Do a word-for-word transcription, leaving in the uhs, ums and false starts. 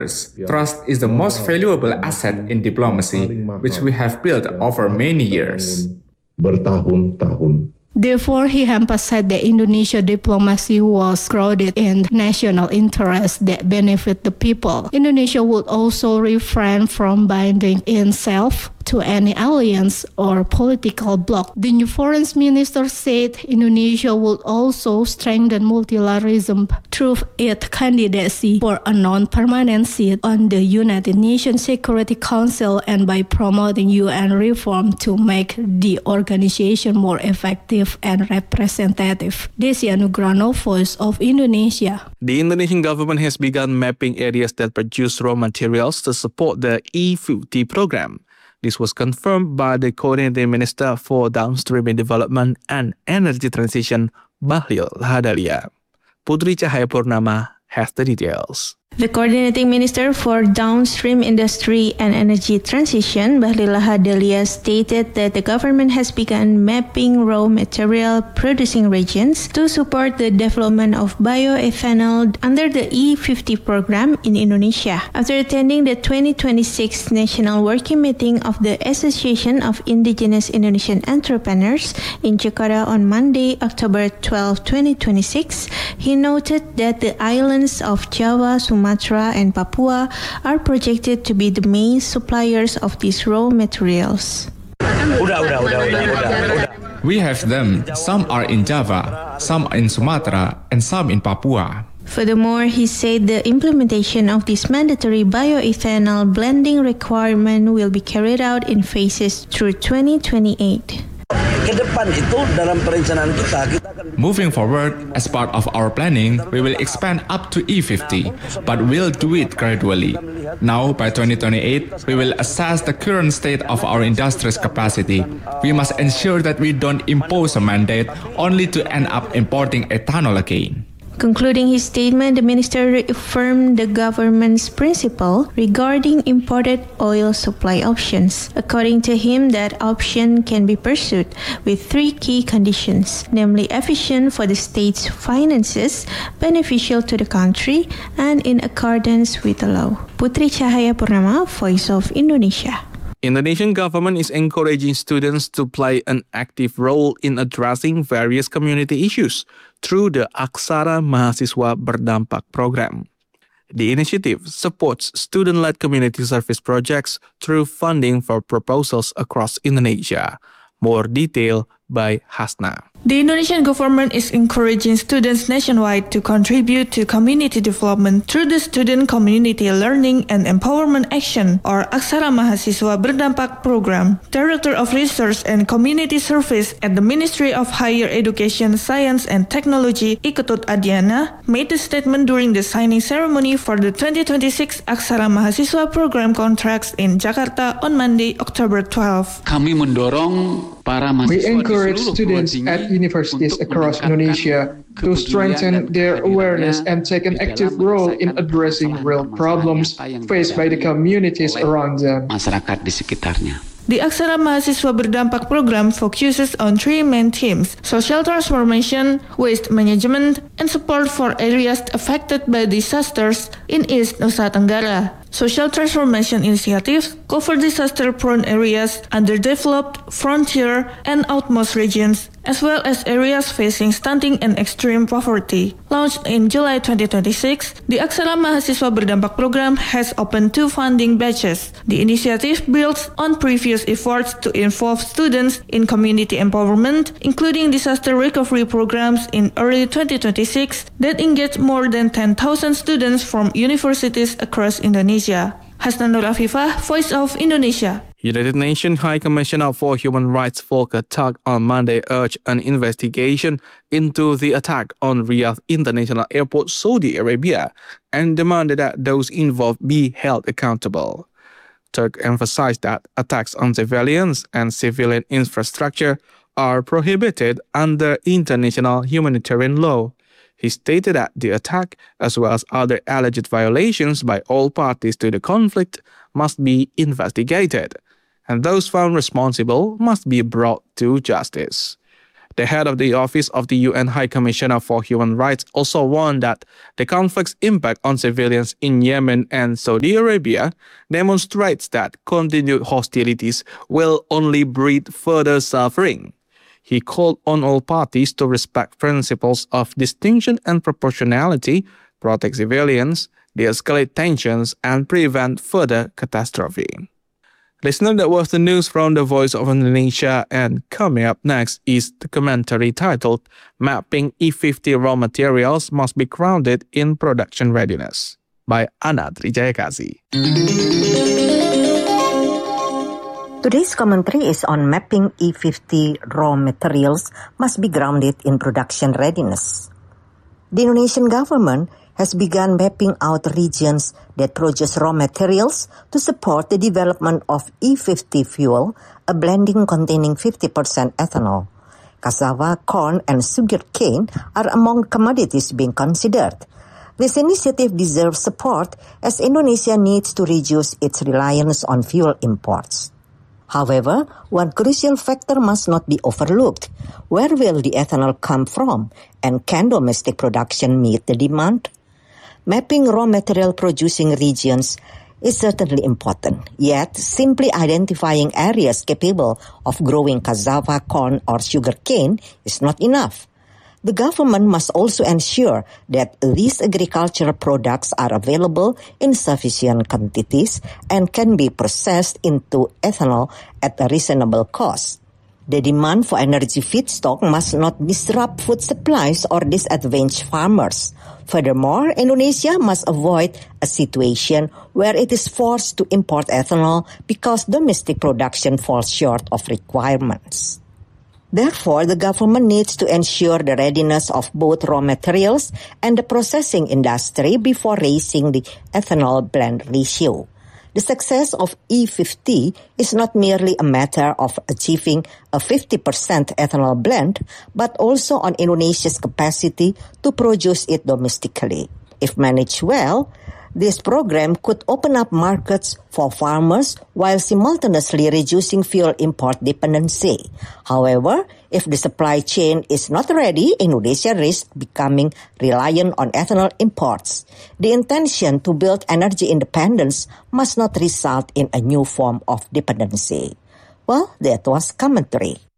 Trust is the most valuable asset in diplomacy, which we have built over many years. Bertahun-tahun. Therefore, he emphasized that Indonesia diplomacy was grounded in national interests that benefit the people. Indonesia would also refrain from binding itself to any alliance or political bloc. The new foreign minister said Indonesia would also strengthen multilateralism through its candidacy for a non-permanent seat on the United Nations Security Council and by promoting U N reform to make the organization more effective and representative. Desi Anugrahno, Voice of Indonesia. The Indonesian government has begun mapping areas that produce raw materials to support the E fifty program. This was confirmed by the Coordinating Minister for Downstream Development and Energy Transition, Bahlil Lahadalia. Putri Cahayapurnama has the details. The Coordinating Minister for Downstream Industry and Energy Transition, Bahlil Lahadalia, stated that the government has begun mapping raw material producing regions to support the development of bioethanol under the E fifty program in Indonesia. After attending the twenty twenty-six National Working Meeting of the Association of Indigenous Indonesian Entrepreneurs in Jakarta on Monday, October twelfth, twenty twenty-six, he noted that the islands of Java, Sumatra, and Papua are projected to be the main suppliers of these raw materials. We have them. Some are in Java, some in Sumatra, and some in Papua. Furthermore, he said the implementation of this mandatory bioethanol blending requirement will be carried out in phases through twenty twenty-eight. Moving forward, as part of our planning, we will expand up to E fifty, but we'll do it gradually. Now, by twenty twenty-eight, we will assess the current state of our industry's capacity. We must ensure that we don't impose a mandate only to end up importing ethanol again. Concluding his statement, the minister reaffirmed the government's principle regarding imported oil supply options. According to him, that option can be pursued with three key conditions, namely efficient for the state's finances, beneficial to the country, and in accordance with the law. Putri Cahayapurnama, Voice of Indonesia. Indonesian government is encouraging students to play an active role in addressing various community issues through the Aksara Mahasiswa Berdampak program. The initiative supports student-led community service projects through funding for proposals across Indonesia. More detail by Hasna. The Indonesian government is encouraging students nationwide to contribute to community development through the Student Community Learning and Empowerment Action, or Aksara Mahasiswa Berdampak program. Director of Research and Community Service at the Ministry of Higher Education, Science and Technology, Iketut Adiana, made the statement during the signing ceremony for the twenty twenty-six Aksara Mahasiswa program contracts in Jakarta on Monday, October twelfth. Kami mendorong para We encourage students at universities across Indonesia to strengthen their awareness and take an active role in addressing real problems faced by the communities around them. Masyarakat di sekitarnya. The Aksara Mahasiswa Berdampak program focuses on three main themes: social transformation, waste management, and support for areas affected by disasters in East Nusa Tenggara. Social transformation initiatives cover disaster-prone areas, underdeveloped, frontier, and outmost regions, as well as areas facing stunting and extreme poverty. Launched in July twenty twenty-six, the Aksara Mahasiswa Berdampak program has opened two funding batches. The initiative builds on previous efforts to involve students in community empowerment, including disaster recovery programs in early twenty twenty-six that engage more than ten thousand students from universities across Indonesia. Hasna Nur Afifah, Voice of Indonesia. United Nations High Commissioner for Human Rights Volker Turk on Monday urged an investigation into the attack on Riyadh International Airport, Saudi Arabia, and demanded that those involved be held accountable. Turk emphasized that attacks on civilians and civilian infrastructure are prohibited under international humanitarian law. He stated that the attack, as well as other alleged violations by all parties to the conflict, must be investigated, and those found responsible must be brought to justice. The head of the Office of the U N High Commissioner for Human Rights also warned that the conflict's impact on civilians in Yemen and Saudi Arabia demonstrates that continued hostilities will only breed further suffering. He called on all parties to respect principles of distinction and proportionality, protect civilians, de-escalate tensions, and prevent further catastrophe. Listener, that was the news from the Voice of Indonesia, and coming up next is the commentary titled Mapping E fifty Raw Materials Must Be Grounded in Production Readiness by Ana Trijayakasi. Today's commentary is on mapping E fifty raw materials must be grounded in production readiness. The Indonesian government has begun mapping out regions that produce raw materials to support the development of E fifty fuel, a blending containing fifty percent ethanol. Cassava, corn, and sugarcane are among commodities being considered. This initiative deserves support as Indonesia needs to reduce its reliance on fuel imports. However, one crucial factor must not be overlooked. Where will the ethanol come from, and can domestic production meet the demand? Mapping raw material producing regions is certainly important, yet simply identifying areas capable of growing cassava, corn, or sugarcane is not enough. The government must also ensure that these agricultural products are available in sufficient quantities and can be processed into ethanol at a reasonable cost. The demand for energy feedstock must not disrupt food supplies or disadvantage farmers. Furthermore, Indonesia must avoid a situation where it is forced to import ethanol because domestic production falls short of requirements. Therefore, the government needs to ensure the readiness of both raw materials and the processing industry before raising the ethanol blend ratio. The success of E fifty is not merely a matter of achieving a fifty percent ethanol blend, but also on Indonesia's capacity to produce it domestically. If managed well, this program could open up markets for farmers while simultaneously reducing fuel import dependency. However, if the supply chain is not ready, Indonesia risks becoming reliant on ethanol imports. The intention to build energy independence must not result in a new form of dependency. Well, that was commentary.